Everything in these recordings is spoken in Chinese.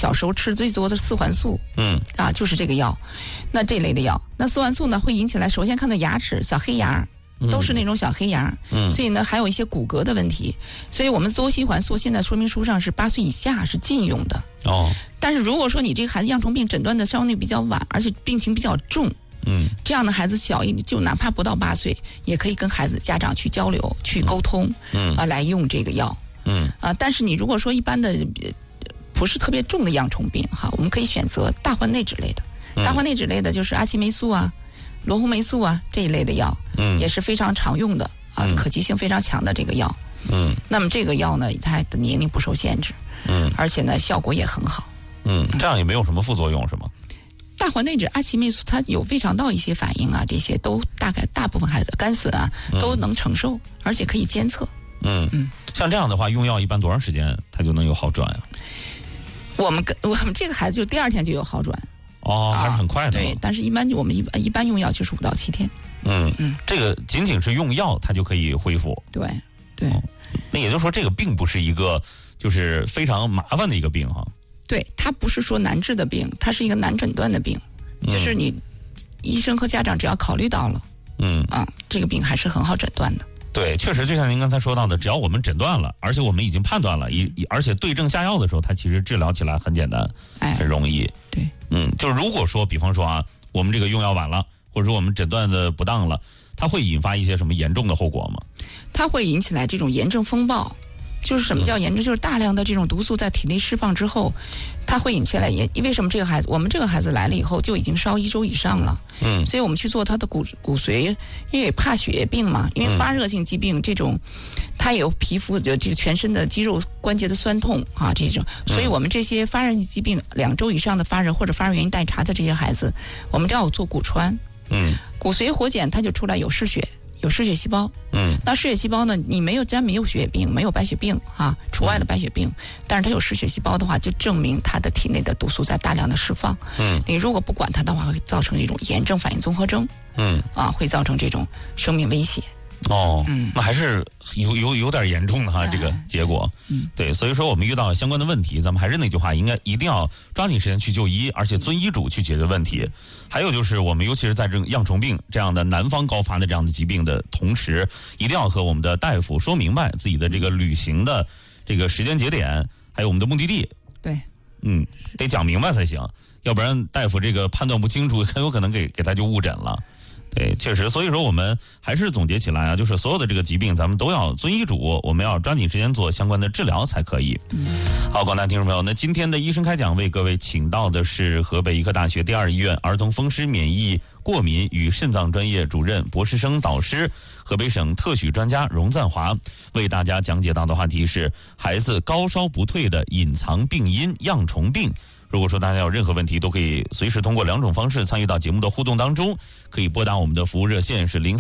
小时候吃最多的四环素，就是这个药。那这类的药，那四环素呢会引起来，首先看到牙齿小黑牙。都是那种小黑牙，所以呢还有一些骨骼的问题，所以我们多西环素现在说明书上是8岁以下是禁用的。但是如果说你这个孩子样虫病诊断的相对比较晚，而且病情比较重，这样的孩子小一点，就哪怕不到8岁，也可以跟孩子家长去交流、去沟通，来用这个药。但是你如果说一般的不是特别重的样虫病我们可以选择大环内酯类的，大环内酯类的就是阿奇霉素啊、罗红霉素啊这一类的药，也是非常常用的可及性非常强的这个药。那么这个药呢，它的年龄不受限制，而且呢效果也很好。 这样也没有什么副作用是吗？ 大环内酯阿奇霉素它有胃肠道一些反应这些都大部分孩子肝损都能承受，而且可以监测。 像这样的话，用药一般多长时间它就能有好转啊？ 我们这个孩子就第2天就有好转。 还是很快的。 对，但是我们一般用药就是5到7天。 这个仅仅是用药它就可以恢复。 对。 那也就是说，这个并不是一个就是非常麻烦的一个病对，它不是说难治的病，它是一个难诊断的病，就是你医生和家长只要考虑到了，这个病还是很好诊断的。 对，确实就像您刚才说到的，只要我们诊断了，而且我们已经判断了，而且对症下药的时候，它其实治疗起来很简单，很容易。 对， 就是如果说，比方说我们这个用药晚了，或者说我们诊断的不当了，它会引发一些什么严重的后果吗？ 它会引起来这种炎症风暴。就是什么叫炎症？就是大量的这种毒素在体内释放之后，它会引起来为什么这个孩子，我们这个孩子来了以后就已经烧1周以上了，所以我们去做他的骨髓，因为怕血液病嘛，因为发热性疾病这种，它也有皮肤的这个全身的肌肉关节的酸痛这种，所以我们这些发热性疾病2周以上的发热或者发热原因待查的这些孩子，我们都要做骨穿，骨髓活检它就出来有失血。有失血细胞，那失血细胞呢？你没有血液病，没有白血病除外的白血病，但是它有失血细胞的话，就证明它的体内的毒素在大量的释放。你如果不管它的话，会造成一种炎症反应综合征，会造成这种生命危险。 那还是有点严重的这个结果。对，所以说我们遇到相关的问题，咱们还是那句话，一定要抓紧时间去就医，而且遵医嘱去解决问题。还有就是我们尤其是在这种样虫病这样的南方高发的这样的疾病的同时，一定要和我们的大夫说明白自己的这个旅行的这个时间节点，还有我们的目的地。 对， 得讲明白才行，要不然大夫这个判断不清楚，很有可能给他就误诊了。对，确实，所以说我们还是总结起来就是所有的这个疾病，咱们都要遵医嘱，我们要抓紧时间做相关的治疗才可以。好，广大听众朋友，那今天的医生开讲为各位请到的是河北医科大学第2医院儿童风湿免疫过敏与肾脏专业主任、博士生导师、河北省特许专家荣赞华，为大家讲解到的话题是孩子高烧不退的隐藏病因样虫病。如果说大家有任何问题，都可以随时通过2种方式参与到节目的互动当中，可以拨打我们的服务热线是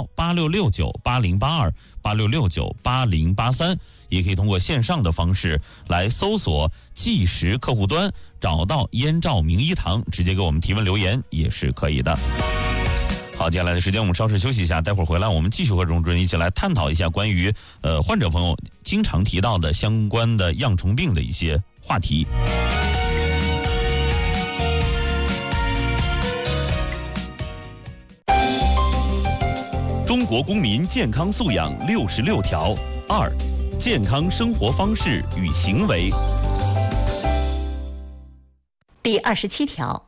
031186698082，86698083，也可以通过线上的方式来搜索计时客户端，找到燕赵名医堂，直接给我们提问留言也是可以的。好，接下来的时间我们稍事休息一下，待会儿回来我们继续和荣主任一起来探讨一下关于患者朋友经常提到的相关的样虫病的一些话题。中国公民健康素养66条2，健康生活方式与行为。 第27条，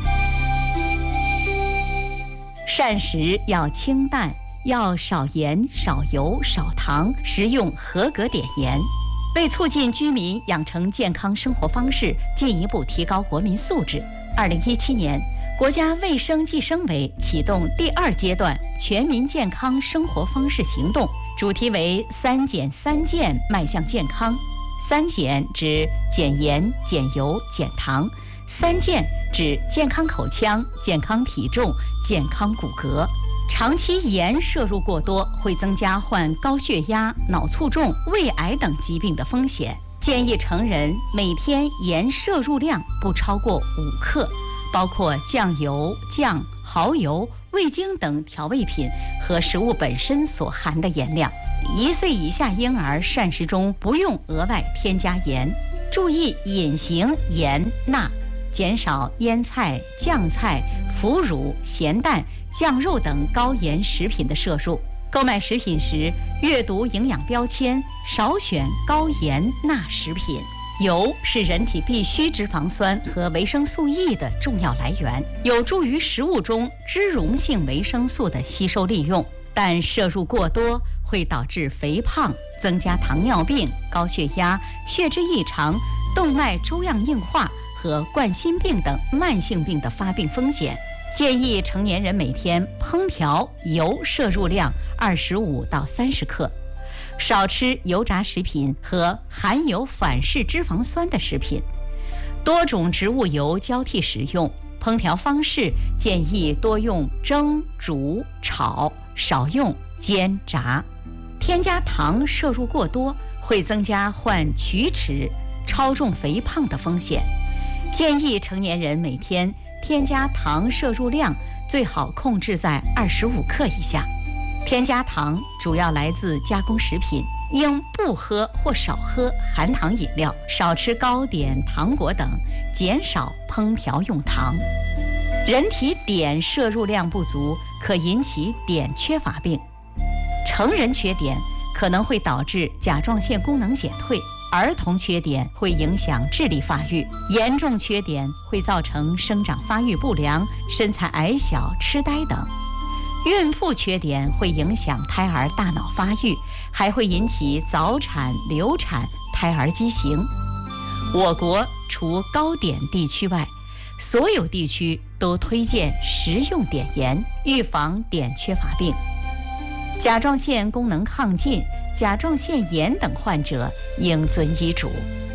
膳食要清淡，要少盐、少油、少糖，食用合格碘盐。为促进居民养成健康生活方式，进一步提高国民素质，2017年。国家卫生计生委启动第2阶段全民健康生活方式行动，主题为3减3健迈向健康。3减指减盐、减油、减糖，3健指健康口腔、健康体重、健康骨骼。长期盐摄入过多会增加患高血压、脑卒中、胃癌等疾病的风险。建议成人每天盐摄入量不超过5克。包括酱油、酱、蚝油、味精等调味品和食物本身所含的盐量。1岁以下婴儿膳食中不用额外添加盐。 注意隐形盐钠，减少腌菜、酱菜、腐乳、咸蛋、酱肉等高盐食品的摄入。购买食品时，阅读营养标签，少选高盐钠食品。油是人体必需脂肪酸和维生素 E 的重要来源，有助于食物中脂溶性维生素的吸收利用，但摄入过多会导致肥胖，增加糖尿病、高血压、血脂异常、动脉粥样硬化和冠心病等慢性病的发病风险。建议成年人每天烹调油摄入量25到30克，少吃油炸食品和含有反式脂肪酸的食品，多种植物油交替食用。烹调方式建议多用蒸、煮、炒，少用煎、炸。添加糖摄入过多会增加患龋齿、超重肥胖的风险。建议成年人每天添加糖摄入量最好控制在25克以下。添加糖主要来自加工食品，应不喝或少喝含糖饮料，少吃糕点、糖果等，减少烹调用糖。人体碘摄入量不足可引起碘缺乏病，成人缺碘可能会导致甲状腺功能减退，儿童缺碘会影响智力发育，严重缺碘会造成生长发育不良、身材矮小、痴呆等。孕妇缺碘会影响胎儿大脑发育，还会引起早产、流产、胎儿畸形。我国除高碘地区外，所有地区都推荐食用碘盐，预防碘缺乏病。甲状腺功能亢进、甲状腺炎等患者应遵医嘱。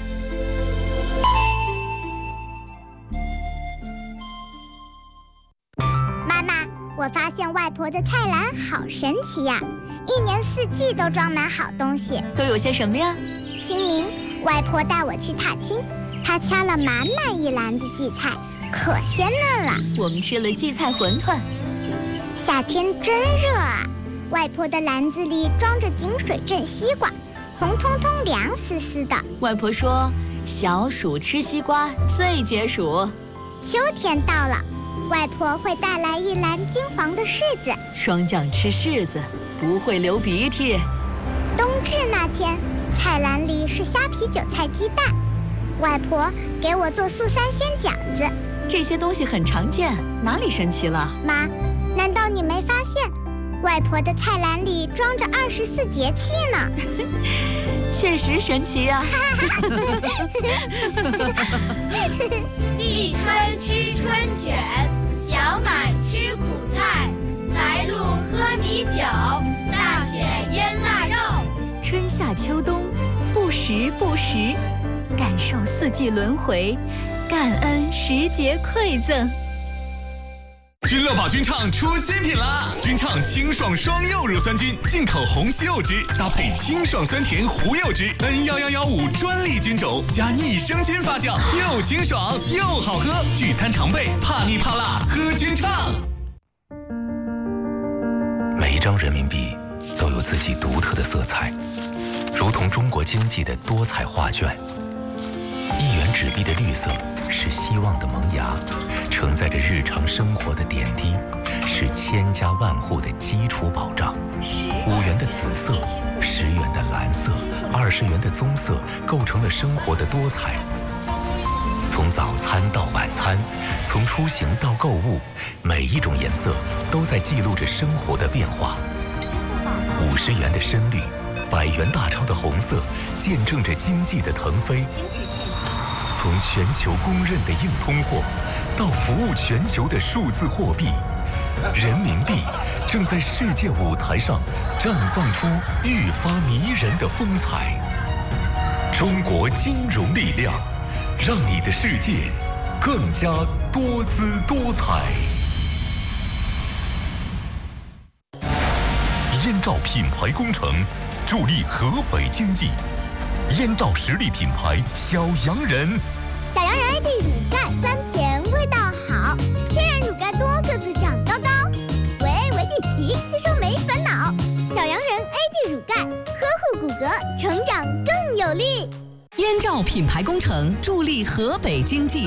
妈妈，我发现外婆的菜篮好神奇呀，一年四季都装满好东西。 都有些什么呀？ 清明，外婆带我去踏青，她掐了满满一篮子荠菜，可鲜嫩了。 我们吃了荠菜馄饨。 夏天真热啊！外婆的篮子里装着井水镇西瓜，红彤彤、凉丝丝的。 外婆说，小暑吃西瓜最解暑。 秋天到了，外婆会带来一篮金黄的柿子。 霜降吃柿子不会流鼻涕。 冬至那天，菜篮里是虾皮、韭菜、鸡蛋。外婆给我做素三鲜饺子。 这些东西很常见，哪里神奇了？ 妈，难道你没发现？外婆的菜篮里装着24节气呢， 确实神奇呀！ 立春吃春卷，小满吃苦菜，白露喝米酒，大雪腌腊肉。 春夏秋冬，不时不食，感受四季轮回，感恩时节馈赠。 君乐宝君畅出新品啦！君畅清爽双柚乳酸菌，进口红西柚汁，搭配清爽酸甜胡柚汁，N11115专利菌种，加益生菌发酵，又清爽又好喝。聚餐常备，怕腻怕辣，喝君畅。 每一张人民币都有自己独特的色彩，如同中国经济的多彩画卷。1元纸币的绿色是希望的萌芽，承载着日常生活的点滴，是千家万户的基础保障。5元的紫色，10元的蓝色，20元的棕色，构成了生活的多彩。从早餐到晚餐，从出行到购物，每一种颜色都在记录着生活的变化。50元的深绿，100元大钞的红色，见证着经济的腾飞。从全球公认的硬通货，到服务全球的数字货币，人民币正在世界舞台上绽放出愈发迷人的风采。中国金融力量，让你的世界更加多姿多彩。燕赵品牌工程，助力河北经济。燕赵实力品牌小洋人， 小洋人 AD 乳钙酸甜味道好，天然乳钙多，个子长高高。维点齐，吸收没烦恼。小洋人 AD 乳钙，呵护骨骼，成长更有力。 燕京兆品牌工程助力河北经济。